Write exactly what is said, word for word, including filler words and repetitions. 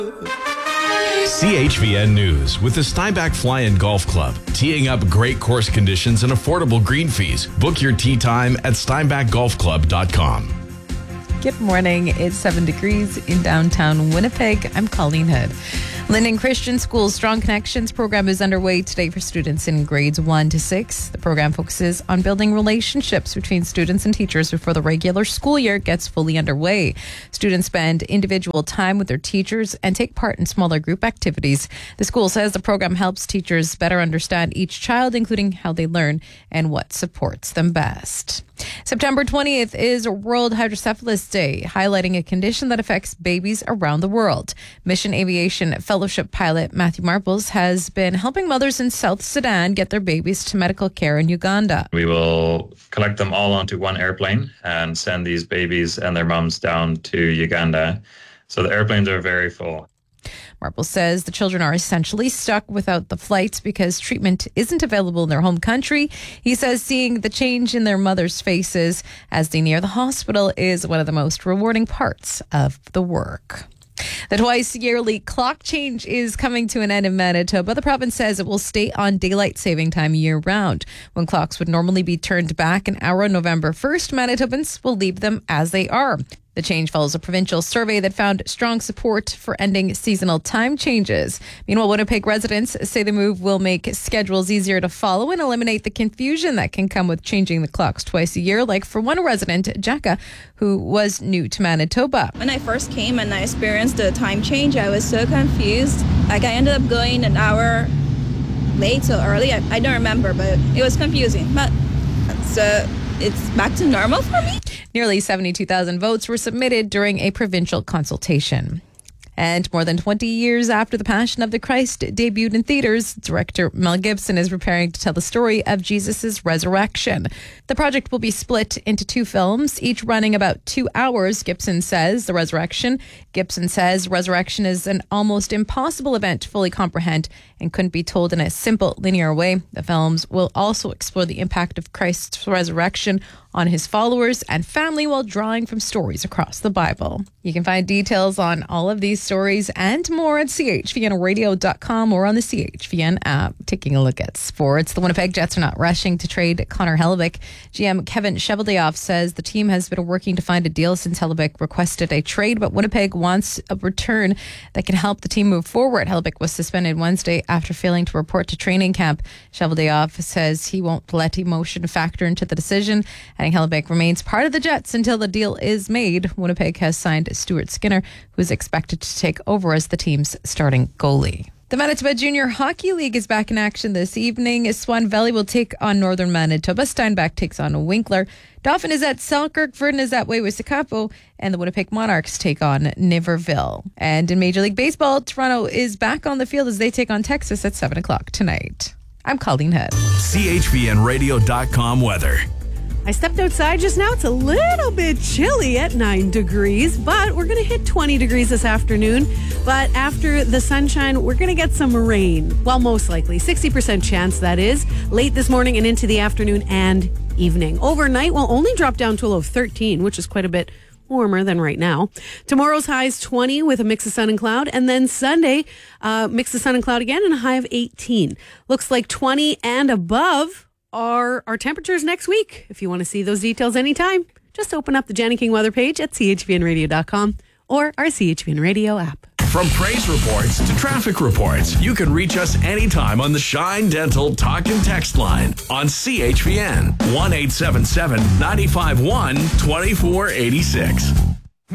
C H V N News with the Steinbach Fly and Golf Club. Teeing up great course conditions and affordable green fees. Book your tee time at steinbach golf club dot com. Good morning. It's seven degrees in downtown Winnipeg. I'm Colleen Hood. Linden Christian School's Strong Connections program is underway today for students in grades one to six. The program focuses on building relationships between students and teachers before the regular school year gets fully underway. Students spend individual time with their teachers and take part in smaller group activities. The school says the program helps teachers better understand each child, including how they learn and what supports them best. September twentieth is World Hydrocephalus Day, highlighting a condition that affects babies around the world. Mission Aviation Fellowship pilot Matthew Marples has been helping mothers in South Sudan get their babies to medical care in Uganda. We will collect them all onto one airplane and send these babies and their mums down to Uganda. So the airplanes are very full. Marple says the children are essentially stuck without the flights because treatment isn't available in their home country. He says seeing the change in their mothers' faces as they near the hospital is one of the most rewarding parts of the work. The twice yearly clock change is coming to an end in Manitoba. The province says it will stay on daylight saving time year round. When clocks would normally be turned back an hour on November first, Manitobans will leave them as they are. The change follows a provincial survey that found strong support for ending seasonal time changes. Meanwhile, Winnipeg residents say the move will make schedules easier to follow and eliminate the confusion that can come with changing the clocks twice a year, like for one resident, Jacka, who was new to Manitoba. When I first came and I experienced the time change, I was so confused. Like I ended up going an hour late or early. I, I don't remember, but it was confusing. But so it's back to normal for me. Nearly seventy-two thousand votes were submitted during a provincial consultation. And more than twenty years after The Passion of the Christ debuted in theaters, director Mel Gibson is preparing to tell the story of Jesus' resurrection. The project will be split into two films, each running about two hours, Gibson says. The resurrection. Gibson says resurrection is an almost impossible event to fully comprehend and couldn't be told in a simple, linear way. The films will also explore the impact of Christ's resurrection on his followers and family while drawing from stories across the Bible. You can find details on all of these stories and more at c h v n radio dot com or on the C H V N app. Taking a look at sports, the Winnipeg Jets are not rushing to trade Connor Hellebuyck. G M Kevin Cheveldayoff says the team has been working to find a deal since Hellebuyck requested a trade, but Winnipeg wants a return that can help the team move forward. Hellebuyck was suspended Wednesday after failing to report to training camp. Cheveldayoff says he won't let emotion factor into the decision, adding Hellebuyck remains part of the Jets until the deal is made. Winnipeg has signed Stuart Skinner, who is expected to take over as the team's starting goalie. The Manitoba Junior Hockey League is back in action this evening. Swan Valley will take on Northern Manitoba. Steinbach takes on Winkler. Dauphin is at Selkirk. Verdun is at Wewissikapo. And the Winnipeg Monarchs take on Niverville. And in Major League Baseball, Toronto is back on the field as they take on Texas at seven o'clock tonight. I'm Colleen Hood. C H V N radio dot com weather. I stepped outside just now. It's a little bit chilly at nine degrees, but we're going to hit twenty degrees this afternoon. But after the sunshine, we're going to get some rain. Well, most likely. sixty percent chance, that is. Late this morning and into the afternoon and evening. Overnight, we'll only drop down to a low of thirteen, which is quite a bit warmer than right now. Tomorrow's high is twenty with a mix of sun and cloud. And then Sunday, uh, mix of sun and cloud again and a high of eighteen. Looks like twenty and above are our temperatures next week. If you want to see those details anytime, just open up the Janny King weather page at c h v n radio dot com or our C H V N Radio app. From praise reports to traffic reports, you can reach us anytime on the Shine Dental Talk and Text line on C H V N one eight seven seven, nine five one, two four eight six.